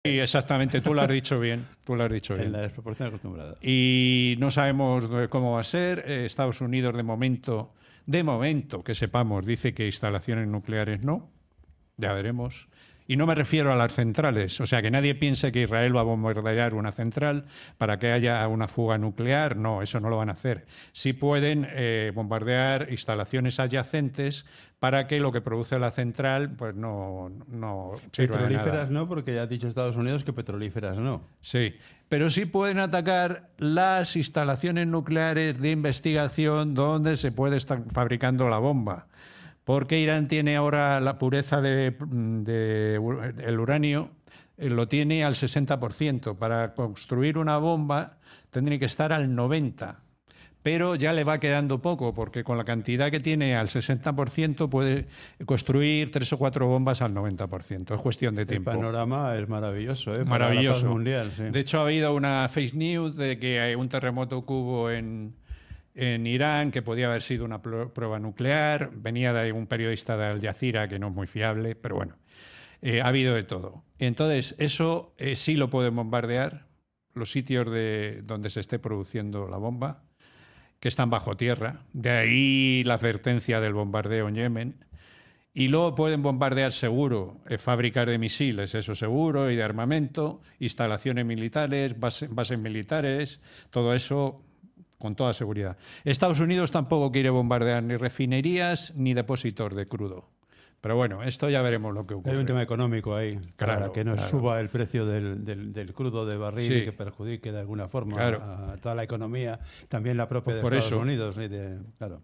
Sí, exactamente, tú lo has dicho bien, tú lo has dicho En bien. la desproporción acostumbrada. Y no sabemos cómo va a ser. Estados Unidos de momento que sepamos, dice que instalaciones nucleares no. Ya veremos. Y no me refiero a las centrales, o sea, que nadie piense que Israel va a bombardear una central para que haya una fuga nuclear. No, eso no lo van a hacer. Sí pueden bombardear instalaciones adyacentes para que lo que produce la central pues no sirva de Petrolíferas nada. no, porque ya ha dicho Estados Unidos que petrolíferas no. Sí, pero sí pueden atacar las instalaciones nucleares de investigación donde se puede estar fabricando la bomba. Porque Irán tiene ahora la pureza el uranio, lo tiene al 60%. Para construir una bomba tendría que estar al 90%. Pero ya le va quedando poco, porque con la cantidad que tiene al 60% puede construir 3 o 4 bombas al 90%. Es cuestión de tiempo. El panorama es maravilloso, ¿eh? Para la Maravilloso. paz mundial, sí. De hecho, ha habido una fake news de que hay un terremoto que hubo en Irán, que podía haber sido una prueba nuclear. Venía de un periodista de Al Jazeera, que no es muy fiable, pero bueno, ha habido de todo. Entonces, eso sí lo pueden bombardear, los sitios donde se esté produciendo la bomba, que están bajo tierra. De ahí la advertencia del bombardeo en Yemen. Y luego pueden bombardear seguro fábricas de misiles, eso seguro, y de armamento, instalaciones militares, bases militares, todo eso con toda seguridad. Estados Unidos tampoco quiere bombardear ni refinerías ni depósitos de crudo. Pero bueno, esto ya veremos lo que ocurre. Hay un tema económico ahí, Claro, para que no claro. suba el precio del crudo de barril Sí. y que perjudique de alguna forma Claro. a toda la economía, también la propia de Por Estados eso. Unidos. Claro.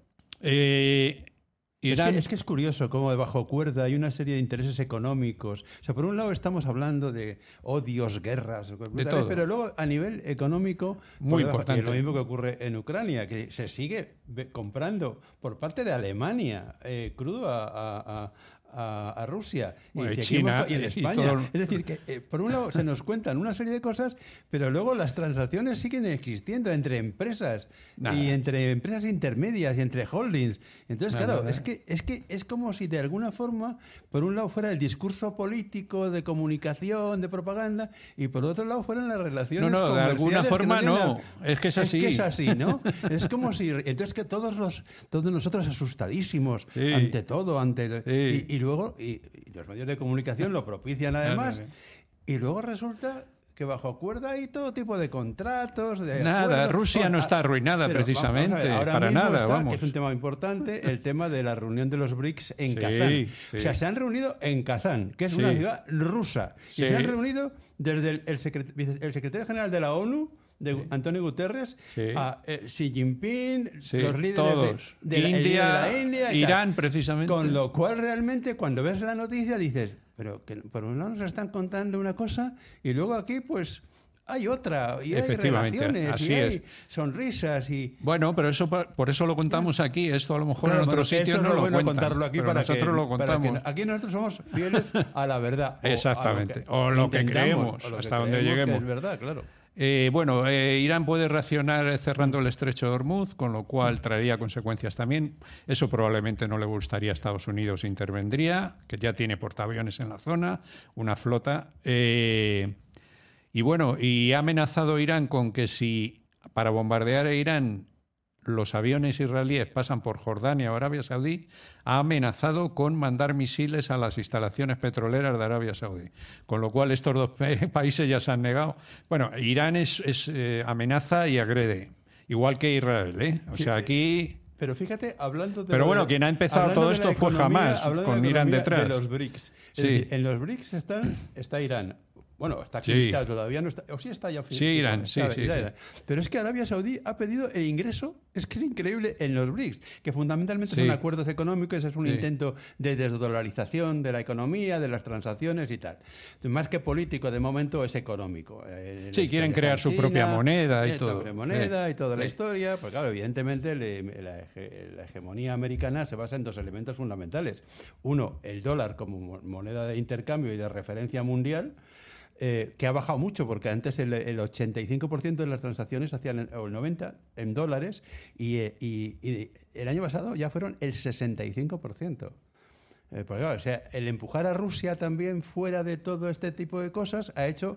Irán, Es que es curioso cómo debajo cuerda hay una serie de intereses económicos. O sea, por un lado estamos hablando de odios, guerras, todo. pero luego a nivel económico, Muy por debajo, importante. y es lo mismo que ocurre en Ucrania, que se sigue comprando por parte de Alemania crudo a Rusia Bueno, y seguimos China, y en y España. todo. Es decir, que por un lado se nos cuentan una serie de cosas, pero luego las transacciones siguen existiendo entre empresas Nada. y entre empresas intermedias y entre holdings. Entonces, Nada, claro, nada. es que es como si de alguna forma, por un lado fuera el discurso político, de comunicación, de propaganda, y por otro lado fueran las relaciones No, de alguna comerciales que forma tienen no. Es que es así. Es que es así, ¿no? Es como si... Entonces que todos nosotros asustadísimos Sí. ante todo, Sí. y luego y los medios de comunicación lo propician además, Claro. y luego resulta que bajo cuerda hay todo tipo de contratos, de Nada, acuerdos. Rusia no está arruinada Pero precisamente, vamos a ver, ahora para mismo nada, está, vamos. que es un tema importante, el tema de la reunión de los BRICS en Sí, Kazán. sí. O sea, se han reunido en Kazán, que es Sí. una ciudad rusa, Sí. y se han reunido desde el secretario general de la ONU, Antonio Guterres, Sí. a Xi Jinping, Sí, los líderes todos. de la India y Irán, tal. precisamente. Con lo cual, realmente, cuando ves la noticia, dices, pero que por un lado nos están contando una cosa y luego aquí, pues, hay otra. Y hay Efectivamente, relaciones, así y hay es. sonrisas y... Bueno, pero eso por eso lo contamos aquí. Esto a lo mejor Claro, en bueno, otros que eso sitios es no lo lo bueno cuentan. contarlo aquí pero para nosotros lo contamos. aquí nosotros somos fieles a la verdad. Exactamente. O lo que creemos, o lo que hasta donde creemos que lleguemos. es verdad, claro. Irán puede reaccionar cerrando el estrecho de Hormuz, con lo cual traería consecuencias también. Eso probablemente no le gustaría a Estados Unidos, intervendría, que ya tiene portaaviones en la zona, una flota. Y ha amenazado Irán con que si para bombardear a Irán los aviones israelíes pasan por Jordania o Arabia Saudí, ha amenazado con mandar misiles a las instalaciones petroleras de Arabia Saudí. Con lo cual estos dos países ya se han negado. Bueno, Irán amenaza y agrede, igual que Israel, ¿eh? O sea, aquí... Pero fíjate, hablando de... Pero bueno, quien ha empezado todo esto fue Hamás, con Irán detrás. De los BRICS. Sí. Decir, en los BRICS está Irán. Bueno, está aquí Sí. invitado, todavía no está. O sí está ya. Sí, Irán, sí, sí. Pero es que Arabia Saudí ha pedido el ingreso, es que es increíble, en los BRICS, que fundamentalmente Sí. son acuerdos económicos, es un Sí. intento de desdolarización de la economía, de las transacciones y tal. Entonces, más que político, de momento es económico. Sí, quieren crear su propia moneda y todo. Propia moneda y toda la Sí. historia. Pues claro, evidentemente la hegemonía americana se basa en dos elementos fundamentales. Uno, el dólar como moneda de intercambio y de referencia mundial, que ha bajado mucho, porque antes el 85% de las transacciones hacían, o el 90%, en dólares, y el año pasado ya fueron el 65%. Porque, claro, o sea, el empujar a Rusia también fuera de todo este tipo de cosas ha hecho